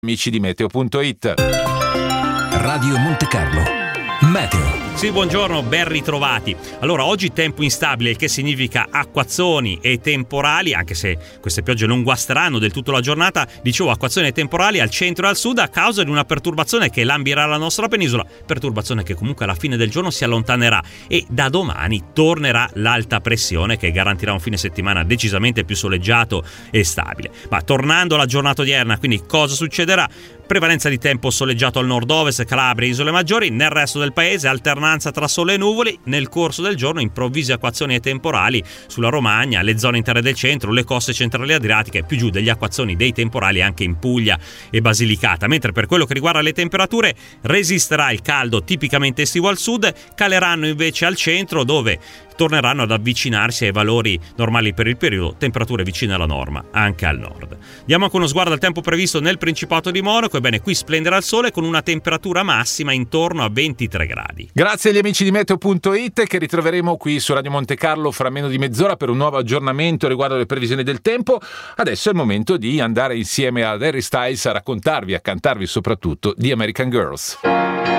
amici di Meteo.it. Radio Monte Carlo Meteo. Sì, buongiorno, ben ritrovati. Allora, oggi tempo instabile, il che significa acquazzoni e temporali, anche se queste piogge non guasteranno del tutto la giornata. Dicevo, acquazzoni e temporali al centro e al sud a causa di una perturbazione che lambirà la nostra penisola, perturbazione che comunque alla fine del giorno si allontanerà e da domani tornerà l'alta pressione che garantirà un fine settimana decisamente più soleggiato e stabile. Ma tornando alla giornata odierna, quindi cosa succederà? Prevalenza di tempo soleggiato al nord-ovest, Calabria e isole maggiori, nel resto del paese alternanza tra sole e nuvoli, nel corso del giorno improvvise acquazzoni e temporali sulla Romagna, le zone interne del centro, le coste centrali adriatiche, più giù degli acquazzoni dei temporali anche in Puglia e Basilicata, mentre per quello che riguarda le temperature resisterà il caldo tipicamente estivo al sud, caleranno invece al centro dove torneranno ad avvicinarsi ai valori normali per il periodo, temperature vicine alla norma anche al nord. Diamo anche uno sguardo al tempo previsto nel Principato di Monaco. Ebbene, qui splenderà il sole con una temperatura massima intorno a 23 gradi. Grazie agli amici di Meteo.it che ritroveremo qui su Radio Monte Carlo fra meno di mezz'ora per un nuovo aggiornamento riguardo le previsioni del tempo. Adesso è il momento di andare insieme ad Harry Styles a raccontarvi, a cantarvi soprattutto di American Girls.